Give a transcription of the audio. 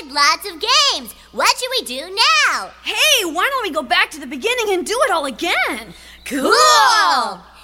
played lots of games. What should we do now? Hey, why don't we go back to the beginning and do it all again? Cool!